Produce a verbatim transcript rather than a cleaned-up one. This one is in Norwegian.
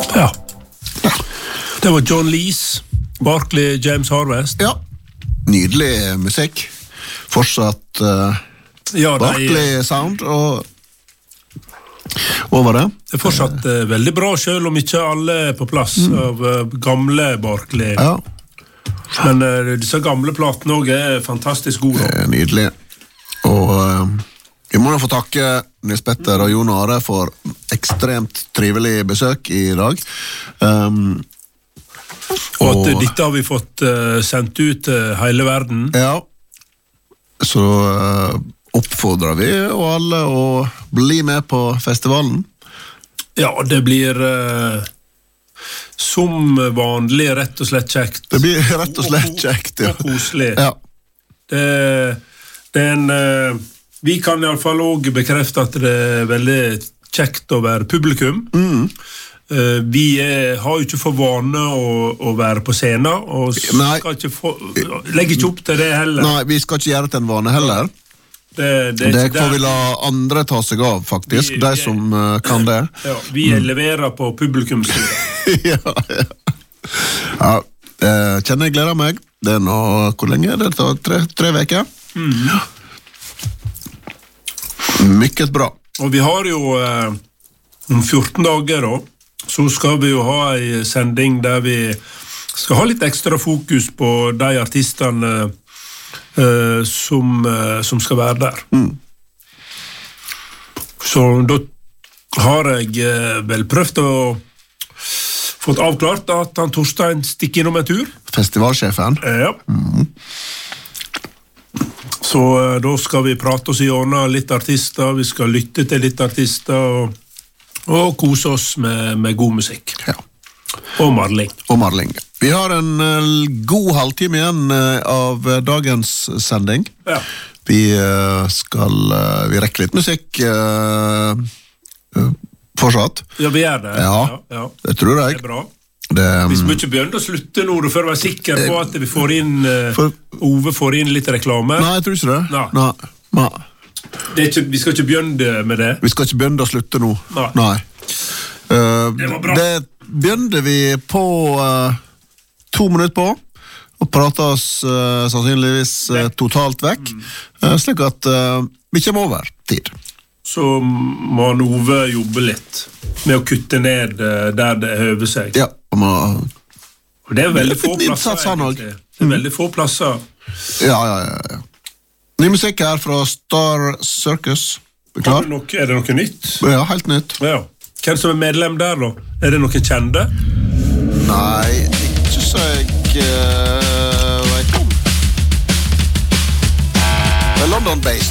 Ja. Det var John Lees, Barclay James Harvest. Ja, nydelig musikk. Fortsatt uh, ja, Barclay sound, og over det. Det er fortsatt uh, veldig bra, selv om ikke alle er på plass mm. av uh, gamle Barclay. Ja. Men uh, disse gamle platene også er fantastisk gode. Det er nydelig. Og uh, vi må da få takke Nils Petter og Jon Are for ekstremt trivelig besøk i dag. Um, og at og, dette har vi fått uh, sendt ut til uh, hele verden. Ja. Så uh, oppfordrer vi og alle å bli med på festivalen. Ja, det blir uh, som vanlig rett og slett kjekt. Det blir rett og slett kjekt, ja. Og koselig. Ja. Det, det er en... Uh, vi kan i alle fall også bekrefte at det er veldig kjekt å være publikum. Mm. Uh, vi er, har jo ikke for vane å, å være på scenen, og skal ikke få, legger ikke opp til det heller. Nei, vi skal ikke gjøre det til en vane heller. Det, det, det får vi la andre ta seg av, faktisk, vi, de som uh, kan det. Ja, vi mm. leverer på publikumssiden. ja, ja. ja uh, kjenner jeg gleder meg. Det er nå, hvor lenge er det? Tre, tre veker? Mm. Ja. Mykket bra. Og vi har jo eh, om fjorten dager da, så skal vi jo ha en sending der vi skal ha litt ekstra fokus på de artistene eh, som, eh, som skal være der. Mm. Så da har jeg eh, vel prøvd å fått avklart at han Torstein stikker innom en tur. Festivalsjefen. Eh, ja. Mm. Så uh, da skal vi prate oss i ordene litt artister, vi skal lytte til litt artister, og, og kose oss med, med god musikk. Ja. Og Marling. Og Marling. Vi har en uh, god halvtime igjen uh, av dagens sending. Ja. Vi uh, skal, uh, vi rekker litt musikk uh, uh, fortsatt. Ja, vi gjør det. Ja, ja, ja. Det tror jeg. Det er bra. Det, um, Hvis vi ikke begynner å slutte nå, for å være sikker på at vi får inn uh, for, Ove får inn litt reklame. Nei, jeg tror ikke det. Nei. Nei. Nei. Det er ikke, vi skal ikke begynne med det. Vi skal ikke begynne å slutte nå. Nei. Nei. Uh, det var bra. Det begynner vi på uh, to minutter på, og prater oss uh, sannsynligvis uh, totalt vekk, mm. uh, slik at uh, vi kommer over tid. Så må Ove jobbe litt med å kutte ned uh, der det høver seg. Ja. Må, og det er veldig få plasser, egentlig. Det er veldig få plasser. Ja, ja, ja, ja. Ny musikk her fra Star Circus. Er, klar? Er, det noe, er det noe nytt? Ja, helt nytt. Ja. Hvem som er medlem der da? Er det noen kjente? Nei, ikke så jeg uh, vet om. Det er London-based.